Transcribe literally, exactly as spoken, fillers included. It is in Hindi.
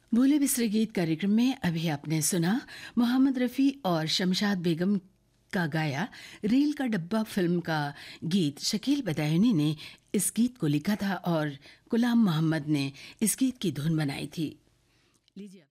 भूले बिसरे गीत कार्यक्रम में अभी आपने सुना मोहम्मद रफ़ी और शमशाद बेगम का गाया रेल का डब्बा फिल्म का गीत। शकील बदायूनी ने इस गीत को लिखा था और गुलाम मोहम्मद ने इस गीत की धुन बनाई थी। लीजिए